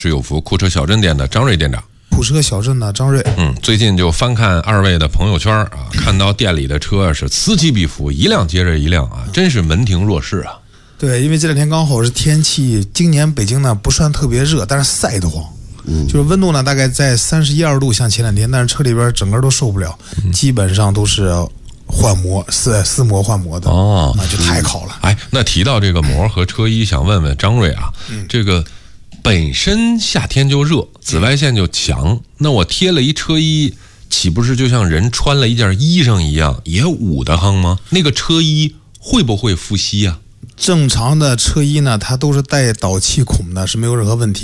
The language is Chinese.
是有福库车小镇店的张瑞店长。 普车小镇的张瑞， 最近就翻看二位的朋友圈啊，看到店里的车是此起彼伏，一辆接着一辆啊，真是门庭若市啊。 对，因为这两天刚好是天气，今年北京呢不算特别热，但是晒得慌。就是温度呢大概在31、2度，像前两天，但是车里边整个都受不了，基本上都是换膜，撕膜换膜的哦，那就太烤了。 哎，那提到这个膜和车衣，想问问张瑞啊，这个本身夏天就热，紫外线就强，那我贴了一车衣，岂不是就像人穿了一件衣裳一样，也捂得慌吗？那个车衣会不会呼吸啊？ 正常的车衣呢，它都是带导气孔的，是没有任何问题。